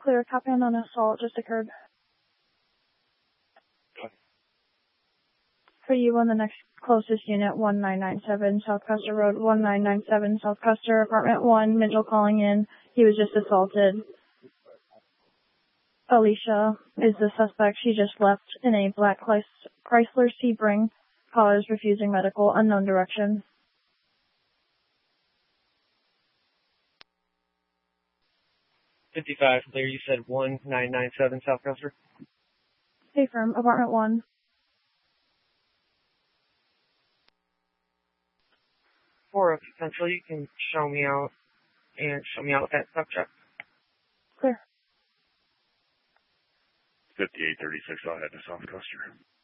Clear. Copy on an assault just occurred. For you on the next closest unit, 1997 South Custer Road, 1997 South Custer, apartment 1, Mitchell calling in. He was just assaulted. Alicia is the suspect. She just left in a black Chrysler Sebring. Caller is refusing medical, unknown direction. 55, clear. You said 1997 South Custer? Hey, firm, apartment 1. 4 Central, you can show me out with that subject. Clear. 5836, I'll head to South Custer.